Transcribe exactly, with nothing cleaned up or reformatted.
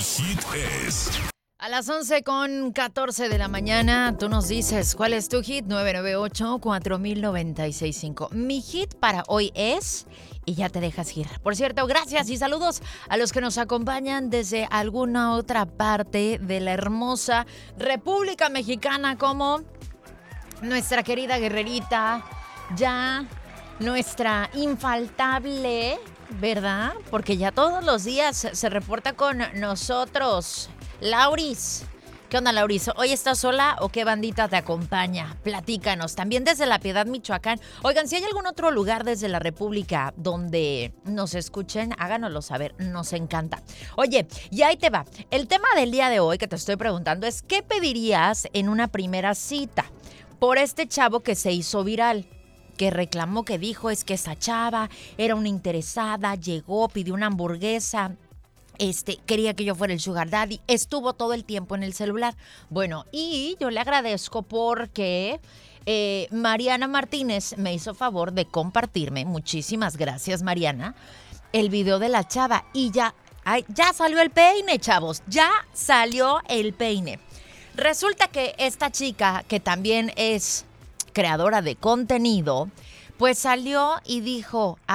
hit es... A las once con catorce de la mañana, tú nos dices cuál es tu hit. Nueve nueve ocho, cuatro mil noventa y seis cinco. Mi hit para hoy es... Y ya te dejas ir. Por cierto, gracias y saludos a los que nos acompañan desde alguna otra parte de la hermosa República Mexicana, como nuestra querida guerrerita, ya nuestra infaltable, ¿verdad? Porque ya todos los días se reporta con nosotros Lauris. ¿Qué onda, Lauris? ¿Hoy estás sola o qué bandita te acompaña? Platícanos. También desde La Piedad, Michoacán. Oigan, si hay algún otro lugar desde la República donde nos escuchen, háganoslo saber. Nos encanta. Oye, y ahí te va. El tema del día de hoy que te estoy preguntando es: ¿qué pedirías en una primera cita? Por este chavo que se hizo viral, que reclamó, que dijo es que esa chava era una interesada, llegó, pidió una hamburguesa. Este, quería que yo fuera el sugar daddy, estuvo todo el tiempo en el celular. Bueno, y yo le agradezco porque eh, Mariana Martínez me hizo favor de compartirme, muchísimas gracias, Mariana, el video de la chava. Y ya, ay, ya salió el peine, chavos, ya salió el peine. Resulta que esta chica, que también es creadora de contenido, pues salió y dijo...